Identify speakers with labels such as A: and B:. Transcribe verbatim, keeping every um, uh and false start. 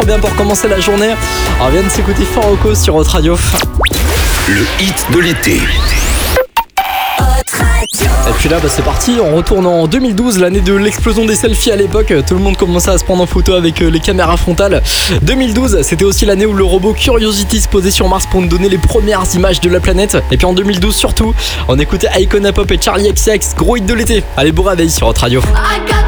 A: bien pour commencer la journée. On vient de s'écouter Fort Rocco sur Hot Radio.
B: Le hit de l'été.
A: Et puis là bah c'est parti, on retourne en deux mille douze, l'année de l'explosion des selfies à l'époque. Tout le monde commençait à se prendre en photo avec les caméras frontales. deux mille douze, c'était aussi l'année où le robot Curiosity se posait sur Mars pour nous donner les premières images de la planète. Et puis en deux mille douze surtout, on écoutait Icona Pop et Charlie X C X, gros hit de l'été. Allez, bon réveil sur Hot Radio.